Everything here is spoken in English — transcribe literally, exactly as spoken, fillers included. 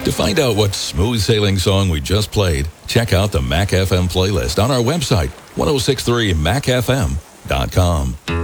To find out what smooth sailing song we just played, check out the Mac F M playlist on our website, ten sixty-three mac f m dot com.